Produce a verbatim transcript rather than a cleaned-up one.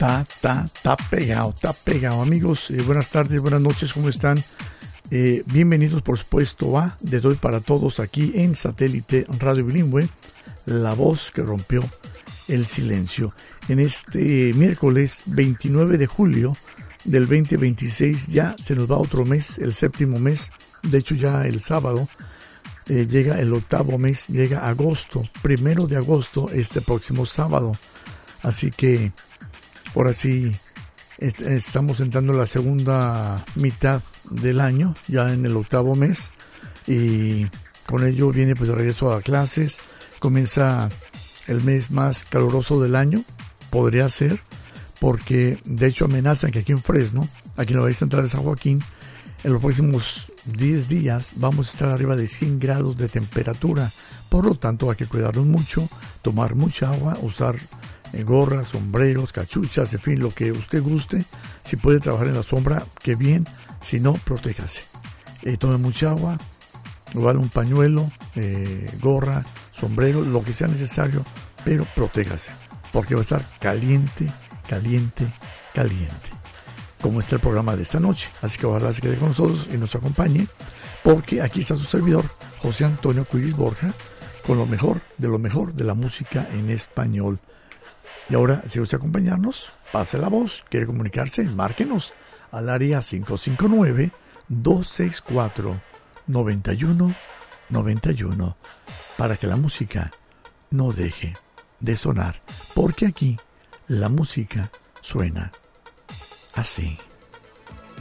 Está, está, está pegado, está pegado. Amigos, eh, buenas tardes, buenas noches, ¿cómo están? Eh, bienvenidos, por supuesto, a De Hoy para Todos aquí en Satélite Radio Bilingüe, la voz que rompió el silencio. En este miércoles veintinueve de julio del veinte veintiséis, ya se nos va otro mes, el séptimo mes. De hecho, ya el sábado eh, llega el octavo mes, llega agosto, primero de agosto, este próximo sábado. Así que, ahora sí, est- estamos entrando en la segunda mitad del año, ya en el octavo mes, y con ello viene pues el regreso a clases. Comienza el mes más caluroso del año, podría ser, porque de hecho amenazan que aquí en Fresno, aquí en la Bahía Central de San Joaquín, en los próximos diez días vamos a estar arriba de cien grados de temperatura. Por lo tanto, hay que cuidarnos mucho, tomar mucha agua, usar eh, gorras, sombreros, cachuchas, en fin, lo que usted guste. Si puede trabajar en la sombra, qué bien. Si no, protéjase. Eh, tome mucha agua, igual un pañuelo, eh, gorra, sombrero, lo que sea necesario, pero protéjase, porque va a estar caliente, caliente, caliente, como está el programa de esta noche. Así que ojalá se quede con nosotros y nos acompañe, porque aquí está su servidor, José Antonio Cuiris Borja, con lo mejor de lo mejor de la música en español. Y ahora, si gusta acompañarnos, pase la voz. Quiere comunicarse, márquenos al área cinco cinco nueve, dos seis cuatro, nueve uno nueve uno para que la música no deje de sonar, porque aquí la música suena así.